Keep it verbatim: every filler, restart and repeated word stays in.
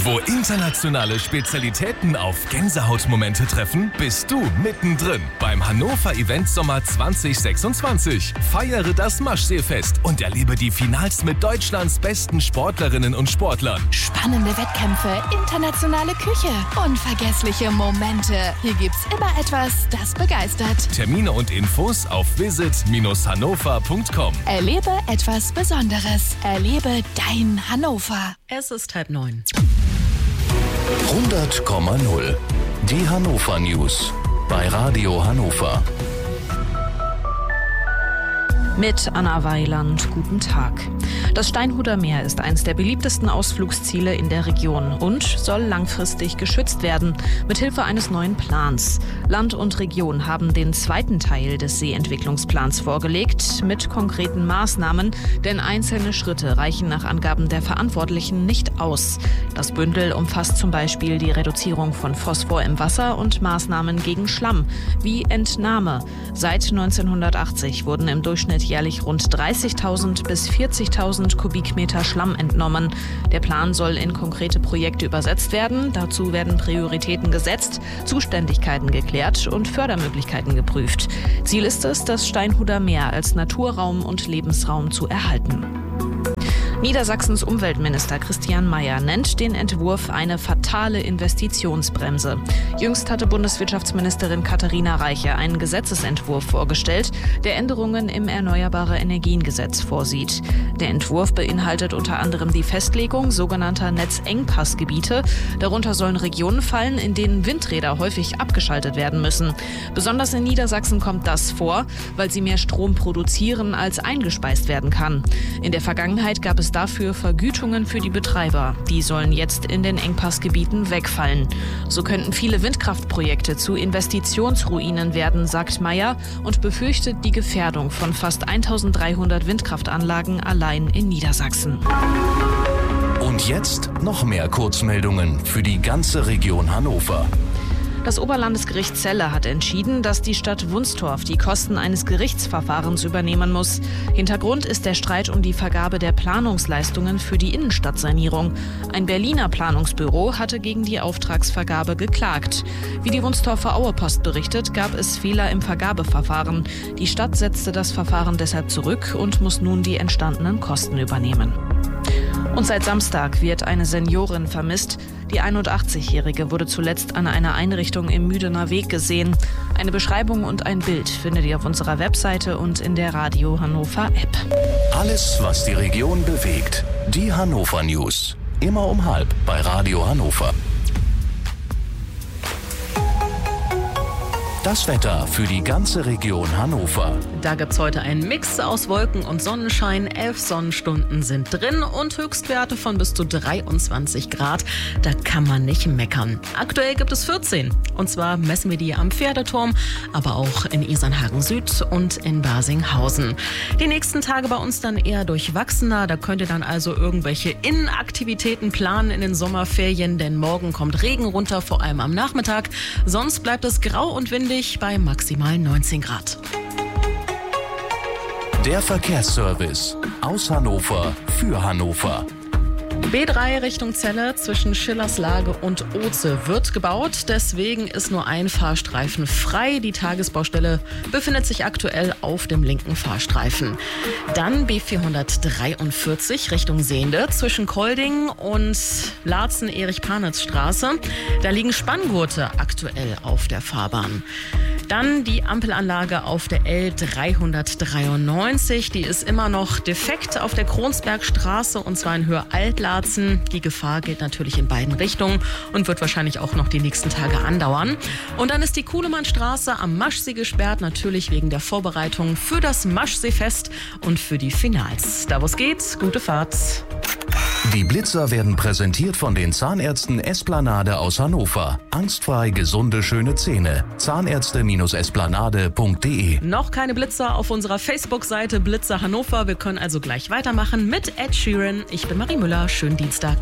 Wo internationale Spezialitäten auf Gänsehautmomente treffen, bist du mittendrin beim Hannover Event Sommer zwanzig sechsundzwanzig. Feiere das Maschseefest und erlebe die Finals mit Deutschlands besten Sportlerinnen und Sportlern. Spannende Wettkämpfe, internationale Küche, unvergessliche Momente. Hier gibt's immer etwas, das begeistert. Termine und Infos auf visit Bindestrich hannover punkt com. Erlebe etwas Besonderes. Erlebe dein Hannover. Es ist halb neun. hundert Komma null. Die Hannover News bei Radio Hannover. Mit Anna Weiland, guten Tag. Das Steinhuder Meer ist eines der beliebtesten Ausflugsziele in der Region und soll langfristig geschützt werden, mithilfe eines neuen Plans. Land und Region haben den zweiten Teil des Seeentwicklungsplans vorgelegt, mit konkreten Maßnahmen, denn einzelne Schritte reichen nach Angaben der Verantwortlichen nicht aus. Das Bündel umfasst zum Beispiel die Reduzierung von Phosphor im Wasser und Maßnahmen gegen Schlamm, wie Entnahme. Seit neunzehnhundertachtzig wurden im Durchschnitt jährlich rund dreißigtausend bis vierzigtausend Kubikmeter Schlamm entnommen. Der Plan soll in konkrete Projekte übersetzt werden. Dazu werden Prioritäten gesetzt, Zuständigkeiten geklärt und Fördermöglichkeiten geprüft. Ziel ist es, das Steinhuder Meer als Naturraum und Lebensraum zu erhalten. Niedersachsens Umweltminister Christian Mayer nennt den Entwurf eine fatale Investitionsbremse. Jüngst hatte Bundeswirtschaftsministerin Katharina Reiche einen Gesetzesentwurf vorgestellt, der Änderungen im Erneuerbare-Energien-Gesetz vorsieht. Der Entwurf beinhaltet unter anderem die Festlegung sogenannter Netzengpassgebiete. Darunter sollen Regionen fallen, in denen Windräder häufig abgeschaltet werden müssen. Besonders in Niedersachsen kommt das vor, weil sie mehr Strom produzieren, als eingespeist werden kann. In der Vergangenheit gab es dafür Vergütungen für die Betreiber. Die sollen jetzt in den Engpassgebieten wegfallen. So könnten viele Windkraftprojekte zu Investitionsruinen werden, sagt Mayer und befürchtet die Gefährdung von fast eintausenddreihundert Windkraftanlagen allein in Niedersachsen. Und jetzt noch mehr Kurzmeldungen für die ganze Region Hannover. Das Oberlandesgericht Celle hat entschieden, dass die Stadt Wunstorf die Kosten eines Gerichtsverfahrens übernehmen muss. Hintergrund ist der Streit um die Vergabe der Planungsleistungen für die Innenstadtsanierung. Ein Berliner Planungsbüro hatte gegen die Auftragsvergabe geklagt. Wie die Wunstorfer Auepost berichtet, gab es Fehler im Vergabeverfahren. Die Stadt setzte das Verfahren deshalb zurück und muss nun die entstandenen Kosten übernehmen. Und seit Samstag wird eine Seniorin vermisst. Die einundachtzigjährige wurde zuletzt an einer Einrichtung im Müdener Weg gesehen. Eine Beschreibung und ein Bild findet ihr auf unserer Webseite und in der Radio Hannover App. Alles, was die Region bewegt. Die Hannover News. Immer um halb bei Radio Hannover. Das Wetter für die ganze Region Hannover. Da gibt's heute einen Mix aus Wolken und Sonnenschein. Elf Sonnenstunden sind drin und Höchstwerte von bis zu dreiundzwanzig Grad. Da kann man nicht meckern. Aktuell gibt es vierzehn. Und zwar messen wir die am Pferdeturm, aber auch in Isernhagen Süd und in Barsinghausen. Die nächsten Tage bei uns dann eher durchwachsener. Da könnt ihr dann also irgendwelche Innenaktivitäten planen in den Sommerferien, denn morgen kommt Regen runter, vor allem am Nachmittag. Sonst bleibt es grau und windig bei maximal neunzehn Grad. Der Verkehrsservice aus Hannover für Hannover. B drei Richtung Celle zwischen Schillerslage und Oze wird gebaut. Deswegen ist nur ein Fahrstreifen frei. Die Tagesbaustelle befindet sich aktuell auf dem linken Fahrstreifen. Dann B vierhundertdreiundvierzig Richtung Sehnde zwischen Kolding und Laatzen-Erich-Panitz-Straße. Da liegen Spanngurte aktuell auf der Fahrbahn. Dann die Ampelanlage auf der L dreihundertdreiundneunzig. Die ist immer noch defekt auf der Kronsbergstraße und zwar in Höhe Altlaatzen. Die Gefahr gilt natürlich in beiden Richtungen und wird wahrscheinlich auch noch die nächsten Tage andauern. Und dann ist die Kuhlemannstraße am Maschsee gesperrt, natürlich wegen der Vorbereitung für das Maschseefest und für die Finals. Da wo es geht, gute Fahrt. Die Blitzer werden präsentiert von den Zahnärzten Esplanade aus Hannover. Angstfrei gesunde, schöne Zähne. Zahnärzte Esplanade punkt de. Noch keine Blitzer auf unserer Facebook-Seite Blitzer Hannover. Wir können also gleich weitermachen mit Ed Sheeran. Ich bin Marie Müller. Schönen Dienstag.